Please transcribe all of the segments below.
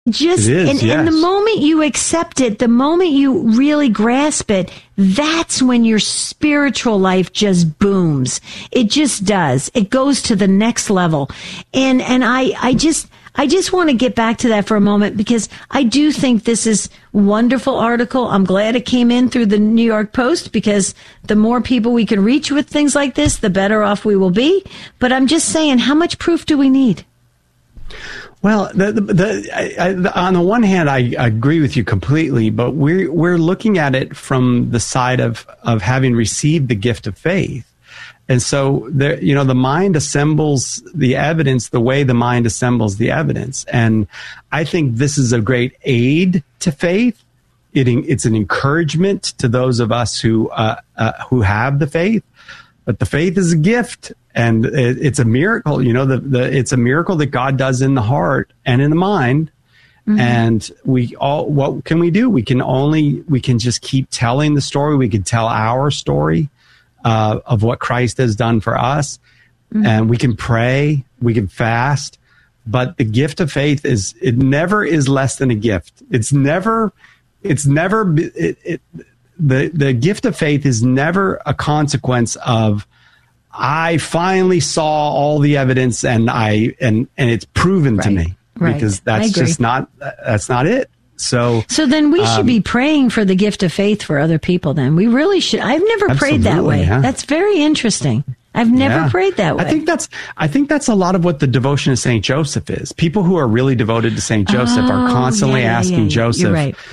Just and the moment you accept it, the moment you really grasp it, that's when your spiritual life just booms. It just does. It goes to the next level. And I just want to get back to that for a moment, because I do think this is a wonderful article. I'm glad it came in through the New York Post, because the more people we can reach with things like this, the better off we will be. But I'm just saying, how much proof do we need? Well, on the one hand, I agree with you completely, but we're looking at it from the side of having received the gift of faith. And so, the mind assembles the evidence the way the mind assembles the evidence. And I think this is a great aid to faith. It's an encouragement to those of us who have the faith. But the faith is a gift, and it's a miracle. It's a miracle that God does in the heart and in the mind. Mm-hmm. And what can we do? We can just keep telling the story. We can tell our story of what Christ has done for us. Mm-hmm. And we can pray, we can fast. But the gift of faith it never is less than a gift. The gift of faith is never a consequence of, I finally saw all the evidence and it's proven to me, because that's not it. So then we should be praying for the gift of faith for other people. Then we really should. I've never prayed that way. Yeah. That's very interesting. I've never prayed that way. I think that's a lot of what the devotion of Saint Joseph is. People who are really devoted to Saint Joseph are constantly asking Joseph, you're right.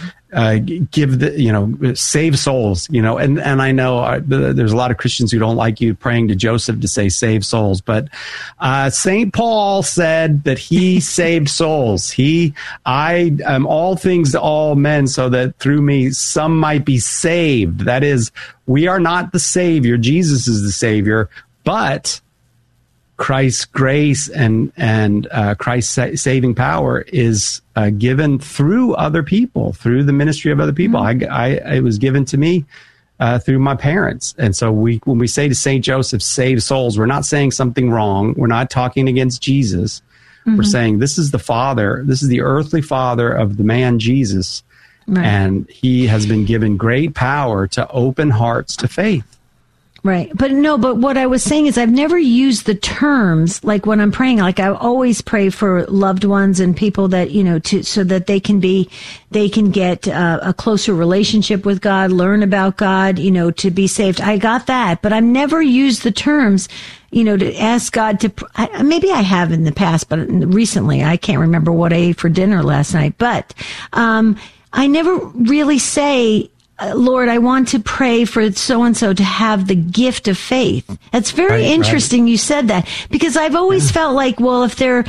Save souls, and I know there's a lot of Christians who don't like you praying to Joseph to say save souls, but St. Paul said that he saved souls. I am all things to all men, so that through me some might be saved. That is, we are not the Savior. Jesus is the Savior, but Christ's grace and Christ's saving power is given through other people, through the ministry of other people. Mm-hmm. It was given to me through my parents. And so when we say to St. Joseph, save souls, we're not saying something wrong. We're not talking against Jesus. Mm-hmm. We're saying this is the Father. This is the earthly Father of the man Jesus. Right. And he has been given great power to open hearts to faith. Right. But what I was saying is I've never used the terms, like when I'm praying, like I always pray for loved ones and people that, so that they can get a closer relationship with God, learn about God, to be saved. I got that, but I've never used the terms, to ask God to, maybe I have in the past, but recently I can't remember what I ate for dinner last night, but, I never really say, Lord, I want to pray for so-and-so to have the gift of faith. That's very interesting you said that, because I've always felt like, well, if they're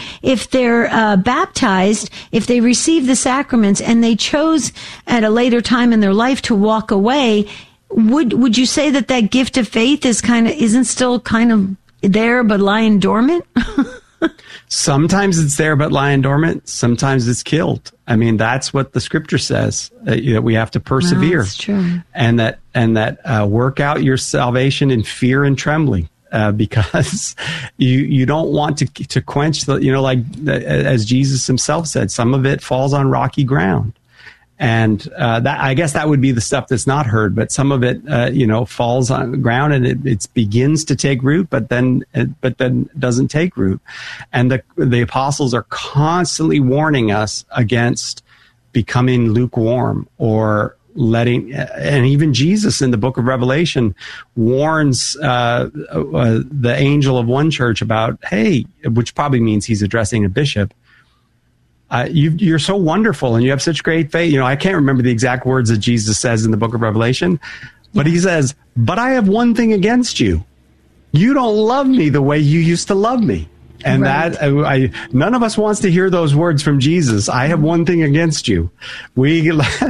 baptized, if they receive the sacraments and they chose at a later time in their life to walk away, would you say that gift of faith isn't still kind of there but lying dormant? Sometimes it's there but lying dormant. Sometimes it's killed. I mean, that's what the scripture says, that we have to persevere. That's true. And that work out your salvation in fear and trembling, because you don't want to quench as Jesus himself said, some of it falls on rocky ground. And that, I guess that would be the stuff that's not heard, but some of it, falls on the ground and it begins to take root, but then doesn't take root. And the apostles are constantly warning us against becoming lukewarm or letting, and even Jesus in the book of Revelation warns the angel of one church about, hey, which probably means he's addressing a bishop. You're so wonderful and you have such great faith. I can't remember the exact words that Jesus says in the book of Revelation, but he says, but I have one thing against you. You don't love me the way you used to love me. And none of us wants to hear those words from Jesus. I have one thing against you. We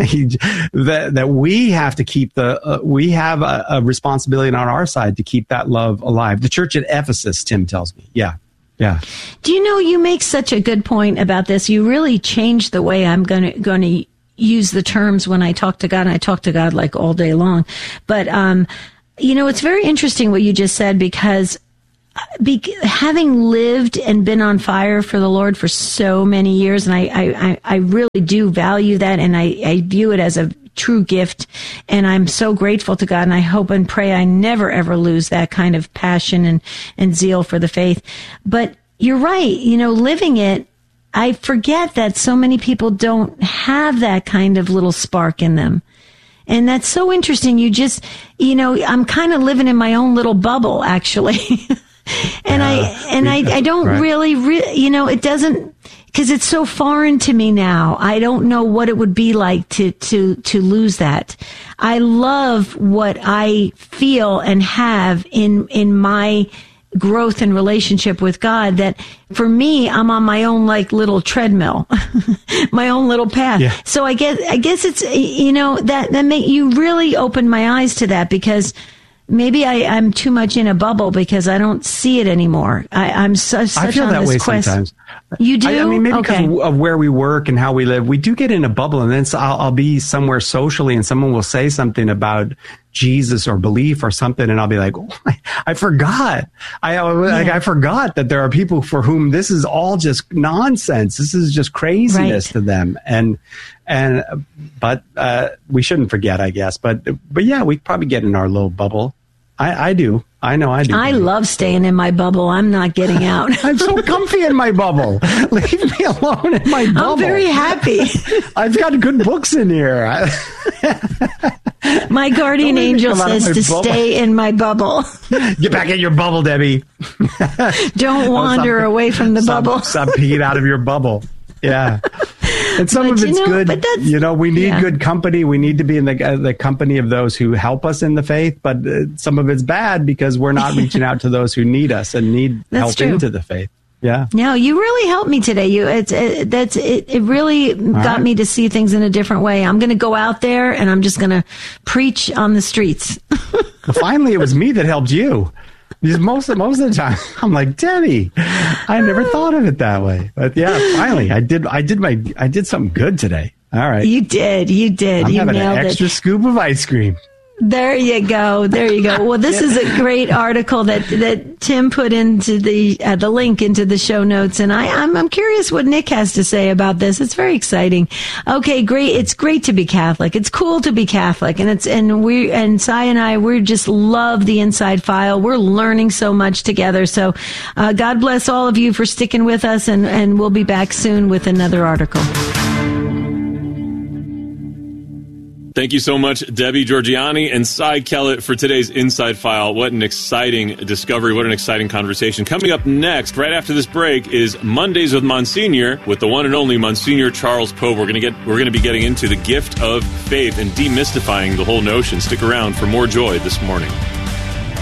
have to keep we have a responsibility on our side to keep that love alive. The church at Ephesus, Tim tells me. Yeah. Yeah. Do you make such a good point about this? You really changed the way I'm going to use the terms when I talk to God, and I talk to God like all day long. But, it's very interesting what you just said, because having lived and been on fire for the Lord for so many years, and I really do value that, and I view it as a true gift, and I'm so grateful to God, and I hope and pray I never ever lose that kind of passion and zeal for the faith. But you're right, living it, I forget that so many people don't have that kind of little spark in them. And that's so interesting. You just, I'm kind of living in my own little bubble, actually. And I don't really, it doesn't, because it's so foreign to me now. I don't know what it would be like to lose that. I love what I feel and have in my growth and relationship with God, that for me, I'm on my own little treadmill, my own little path. Yeah. So I guess it's, that you really opened my eyes to that, because maybe I'm too much in a bubble because I don't see it anymore. I'm such I feel on that this way quest. Sometimes. You do? I mean, maybe because of where we work and how we live, we do get in a bubble, and then I'll be somewhere socially, and someone will say something about Jesus or belief or something, and I'll be like, oh, I forgot. I forgot that there are people for whom this is all just nonsense. This is just craziness to them, but we shouldn't forget, I guess. But yeah, we probably get in our little bubble. I do. I know I do. I love staying in my bubble. I'm not getting out. I'm so comfy in my bubble. Leave me alone in my bubble. I'm very happy. I've got good books in here. My guardian angel says to stay in my bubble. Get back in your bubble, Debbie. Don't wander away from the bubble. Stop peeing out of your bubble. Yeah. And some of it's good. We need good company. We need to be in the company of those who help us in the faith. But some of it's bad because we're not reaching out to those who need us and need help into the faith. Yeah. No, you really helped me today. It really got me to see things in a different way. I'm going to go out there and I'm just going to preach on the streets. Well, finally, it was me that helped you. Because most of the time, I'm like, Debbie, I never thought of it that way. But yeah, finally, I did something good today. All right. You did. I'm you having nailed an extra scoop of ice cream. There you go. Well, this is a great article that Tim put into the link into the show notes, and I'm curious what Nick has to say about this. It's very exciting. Okay, great. It's great to be Catholic. It's cool to be Catholic, and Cy and I, we just love the Inside File. We're learning so much together. So, God bless all of you for sticking with us, and we'll be back soon with another article. Thank you so much, Debbie Georgianni and Cy Kellett, for today's Inside File. What an exciting discovery. What an exciting conversation. Coming up next, right after this break, is Mondays with Monsignor, with the one and only Monsignor Charles Pope. We're going to be getting into the gift of faith and demystifying the whole notion. Stick around for more joy this morning.